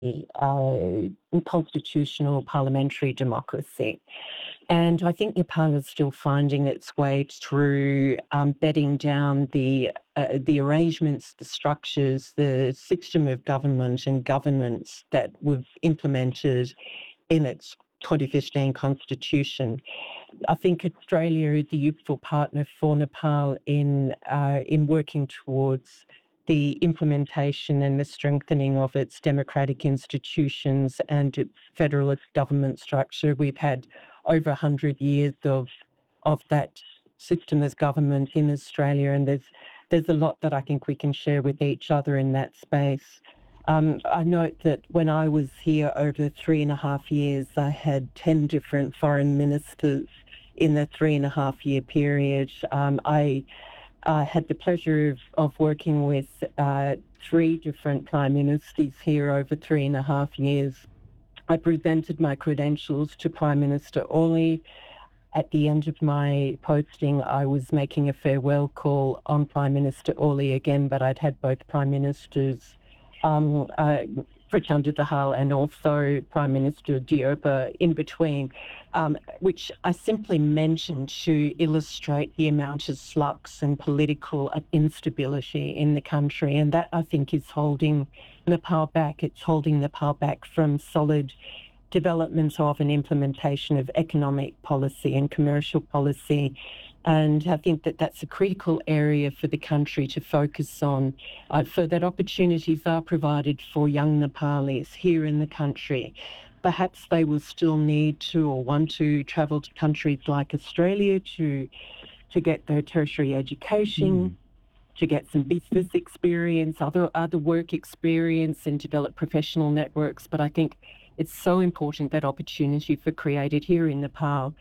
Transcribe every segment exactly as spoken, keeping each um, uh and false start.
uh, constitutional parliamentary democracy. And I think Nepal is still finding its way through um, bedding down the uh, the arrangements, the structures, the system of government and governance that we've implemented in its twenty fifteen constitution. I think Australia is a useful partner for Nepal in uh, in working towards the implementation and the strengthening of its democratic institutions and its federalist government structure. We've had over one hundred years of of that system as government in Australia, and there's there's a lot that I think we can share with each other in that space. Um, I note that when I was here over three and a half years, I had ten different foreign ministers in the three and a half year period. Um, I I had the pleasure of, of working with uh, three different prime ministers here over three and a half years. I presented my credentials to Prime Minister Oli. At the end of my posting, I was making a farewell call on Prime Minister Oli again, but I'd had both Prime Ministers, um, uh, Prachanda Dahal and also Prime Minister Diop in between, um, which I simply mentioned to illustrate the amount of flux and political instability in the country. And that, I think, is holding Nepal back. It's holding Nepal back from solid development of and implementation of economic policy and commercial policy. And I think that that's a critical area for the country to focus on, uh, so that opportunities are provided for young Nepalis here in the country. Perhaps they will still need to or want to travel to countries like Australia to to get their tertiary education, mm. to get some business experience, other other work experience, and develop professional networks. But I think it's so important that opportunity for created here in Nepal.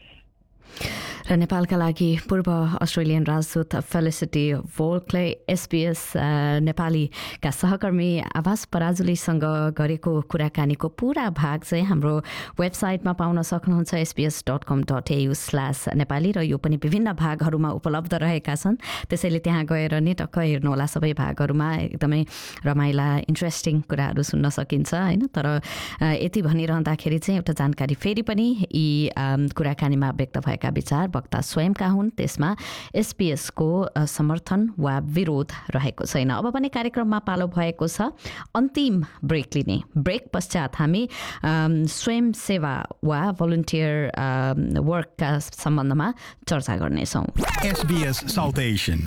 र नेपालका लागि पूर्व Australian राजदूत felicity वोल्कले SBS नेपालीका सहकर्मी आभास पराजुलीसँग गरेको कुराकानीको पूरा भाग चाहिँ हाम्रो वेबसाइटमा पाउन सक्नुहुन्छ एसबीएस डट कम डट एयु स्ल्यास नेपाली र यो पनि विभिन्न भागहरूमा उपलब्ध रहेका छन् त्यसैले त्यहाँ गएर नि टक्क हेर्नुहोला सबै भागहरूमा एकदमै रमाइला इन्ट्रेस्टिङ कुराहरू सुन्न सकिन्छ हैन तर यति भनिरहँदाखेरि चाहिँ एउटा जानकारी फेरि पनि यी कुराकानीमा व्यक्त भएका विचार वक्ता स्वयंका हुन् त्यसमा एसपीएसको समर्थन वा विरोध रहेको छैन। अब पनि कार्यक्रममा पालो भएको छ अन्तिम ब्रेक लिने ब्रेक पश्चात हामी स्वयंसेवा वा भलन्टियर वर्कका सम्बन्धमा चर्चा गर्नेछौँ। एसबीएस साउथ एशियन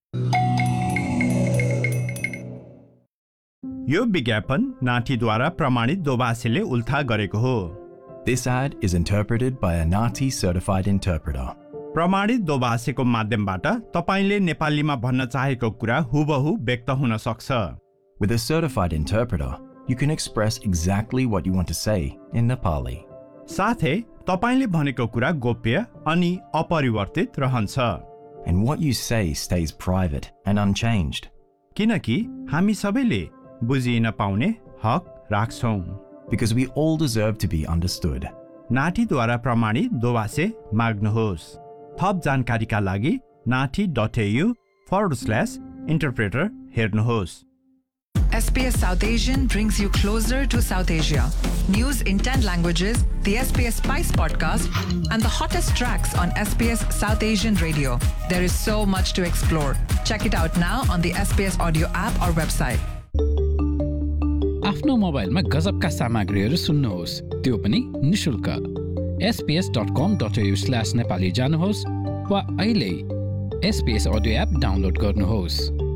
यो विज्ञापन नाटीद्वारा प्रमाणित दोभाषीले उल्था गरेको हो। This ad is interpreted by a Nati certified interpreter. प्रमाणित दोभाषीको माध्यमबाट तपाईले नेपालीमा भन्न चाहेको कुरा हुबहु व्यक्त हुन सक्छ। With a certified interpreter, you can express exactly what you want to say in Nepali. साथै तपाईले भनेको कुरा गोप्य अनि अपरिवर्तित रहन्छ। And what you say stays private and unchanged. किनकि हामी सबैले बुझिन पाउने हक राख्छौं। Because we all deserve to be understood. नाटीद्वारा प्रमाणित दोभाषे माग्नुहोस्। थप जानकारीका लागि nati.au forward slash interpreter हेर्नुहोस्। S B S South Asian brings you closer to South Asia. News in ten languages, the S B S Spice podcast, and the hottest tracks on S B S South Asian radio. There is so much to explore. Check it out now on the S B S audio app or website. आफ्नो मोबाइलमा गजबका सामग्रीहरू सुन्नुहोस् त्यो पनि निशुल्क SBS dot कम डट AU slash Nepali जानुहोस् वा अहिले एसबीएस अडियो एप डाउनलोड गर्नुहोस्।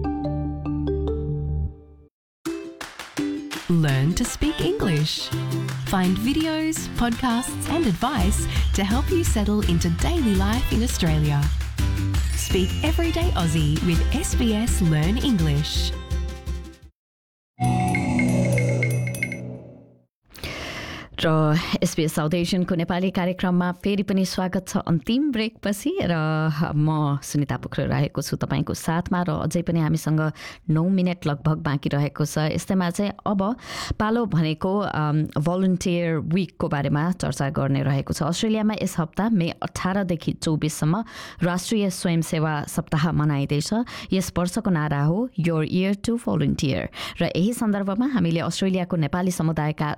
Learn to speak English. Find videos, podcasts and advice to help you settle into daily life in Australia. Speak everyday Aussie with S B S Learn English. Raw SPS south एसियनको Nepali कार्यक्रममा फेरि पनि स्वागत छ अन्तिम ब्रेकपछि र म सुनिता पोखरेल रहेको छु तपाईँको साथमा र अझै पनि हामीसँग नौ मिनट लगभग बाँकी रहेको छ। यस्तैमा चाहिँ अब पालो भनेको भलन्टियर विकको बारेमा चर्चा गर्ने रहेको छ। अस्ट्रेलियामा यस हप्ता मे अठारदेखि चौबिससम्म राष्ट्रिय स्वयंसेवा सप्ताह मनाइँदैछ। यस वर्षको नारा हो योर इयर टु भलन्टियर र यही सन्दर्भमा हामीले अस्ट्रेलियाको नेपाली समुदायका